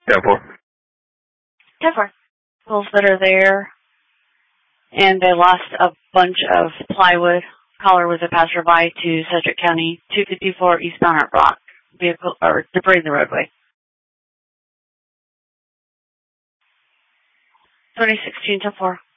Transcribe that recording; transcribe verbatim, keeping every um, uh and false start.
ten four. ten four. Schools that are there, and they lost a bunch of plywood. Caller was a passerby to Sedgwick County, two fifty-four eastbound at Rock. Vehicle, or debris in the roadway. twenty sixteen ten four.